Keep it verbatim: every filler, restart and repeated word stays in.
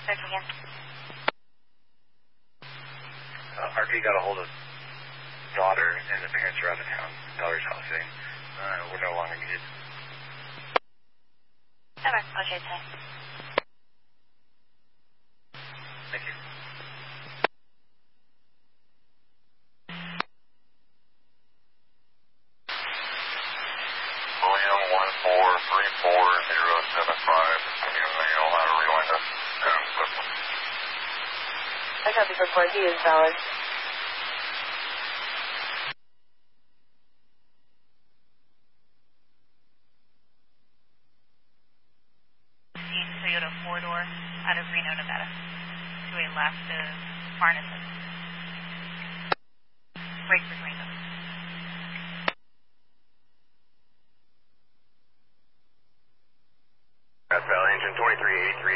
Check again. Uh, R P got a hold of daughter, and the parents are out of town. Daughter's housing. Uh, we're no longer needed. Okay, okay, ten. Thank you. William one four three four zero seven five. You may know how to rewind us. I copy for four. He is valid. Toyota four-door out of Reno, Nevada. To a left of Farnes's. Break for Reno. That's Valley Engine twenty-three eighty-three.